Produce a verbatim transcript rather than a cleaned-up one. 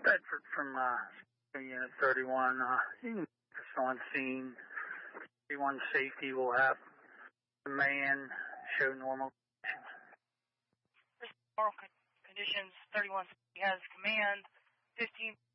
Bedford from uh, Unit thirty-one. Uh, you can just on scene. thirty-one safety will have the man show normal conditions. Normal conditions. thirty-one has command. fifteen